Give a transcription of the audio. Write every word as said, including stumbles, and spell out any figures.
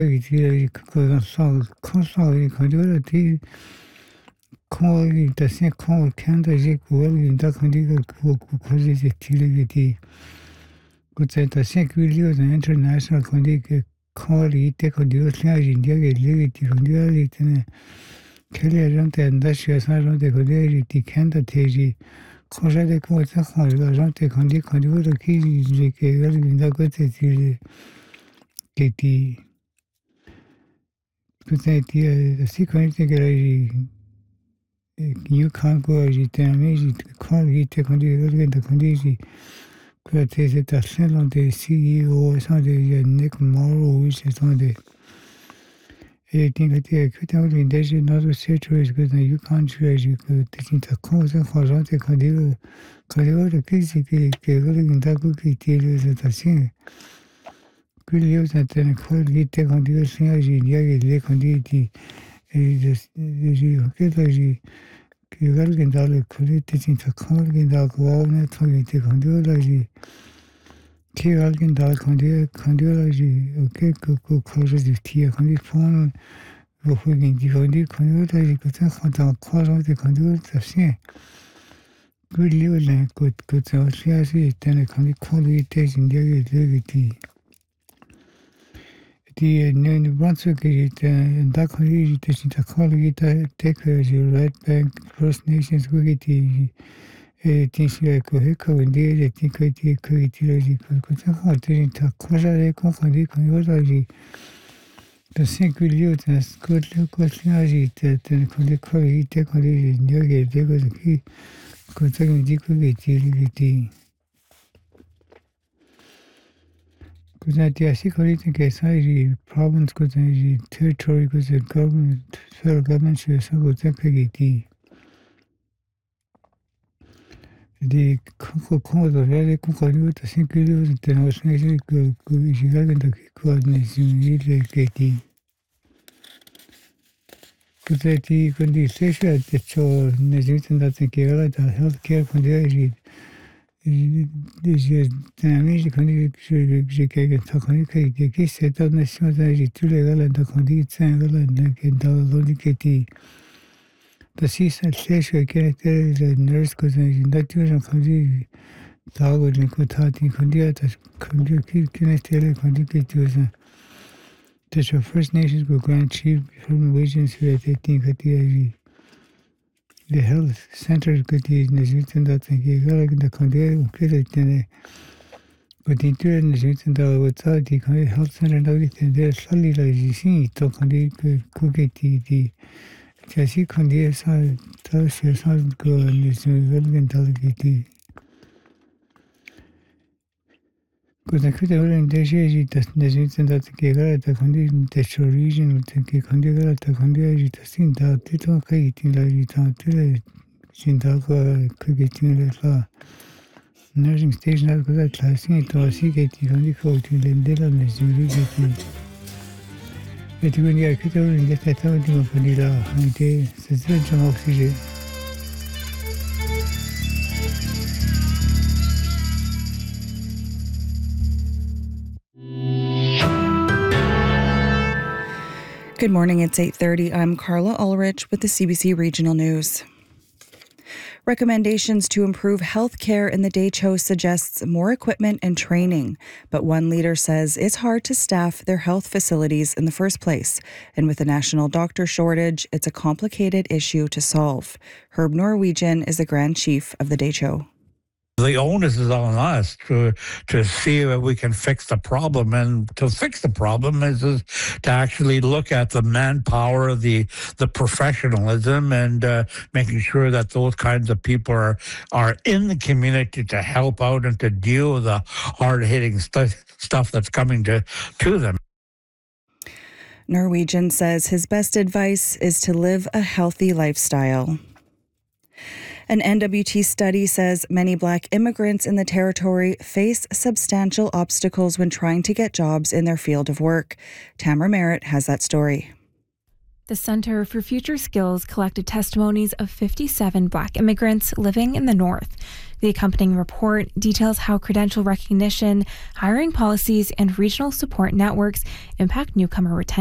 이제 그거서 커서 이 가지고 뒤 코이 다시 코 캔다 이제 그걸 인다 가지고 그거 그거 이제 뒤르기 그때 다시 그리고 인터내셔널 거기 그 코리 때 거기서 그냥 인디아게 리기 뒤로디아리 때는 켈리한테 안다시가 사람한테 거기 캔다 되지 코자데 코자 코자한테 거기 가지고 그 이제 그걸 인다 그때 뒤 그때 그때 뒤에 시퀀스 que you can't go as you tell me you can't get the condition the condition que tu es ta scène de C E O sans de Nick Morrow which is on the I think that you could have been there not situation because you can't choose you could think the cause of how the condition condition the case que que in that good details that I see Quello che te quelli te condizioni di le condizioni e che che che valgono dalle qualità senza colleghi da guardia tra te condizioni che valgono dalle condizioni che che cosa di tia condizioni lo fai di condizioni condizioni che te fanno cosa di condizioni quello è che che sia si te condizioni te in di Die New Brunswick and that community the quality takers Red Bank First Nations Wigity things like Koheko and the Tinkity Kuiti Kuta Cosa Company Conyoji the single youth as good local synergy that the quality technology in Yogi they go the key could take utility. Because the security case the province because the territory because the government federal government should so take the code of the conclude the single international coordination the because the condition that show necessity that the healthcare condition J'ai un ami que j'ai quelqu'un qui qui s'est donné sur la j'ai la condition dans l'indicati the season station qui était le nurse que j'ai nature conduit dans le côté conduit conduit qui qui était le conduit qui the First Nations go Grand Chief from Regions who had think at the the health center que tu necesitas that que gara da conde que tiene but the tour necesitas da wata di health center da di de sali la ji to conde que que ti di casi conde sa ta se sa go necesitas da que ti Because I in the day that necesitas da que gara da conde the region que conde gara da conde da sin da tito que ti la ji ta tele sin da ko que ti la nursing station da ko da classing to así que ti conde ko ti le de la necesitas e ti quindi è che te in questa età di un po' di là anche se c'è un oxigeno Good morning, it's eight thirty. I'm Carla Ulrich with the C B C Regional News. Recommendations to improve health care in the Daicho suggests more equipment and training, but one leader says it's hard to staff their health facilities in the first place, and with a national doctor shortage, it's a complicated issue to solve. Herb Norwegian is the Grand Chief of the Daicho. The onus is on us to to see if we can fix the problem, and to fix the problem is, is to actually look at the manpower, the the professionalism, and uh, making sure that those kinds of people are are in the community to help out and to deal with the hard hitting stu- stuff that's coming to to them. Norwegian says his best advice is to live a healthy lifestyle. An N W T study says many Black immigrants in the territory face substantial obstacles when trying to get jobs in their field of work. Tamara Merritt has that story. The Center for Future Skills collected testimonies of fifty-seven Black immigrants living in the North. The accompanying report details how credential recognition, hiring policies, and regional support networks impact newcomer retention.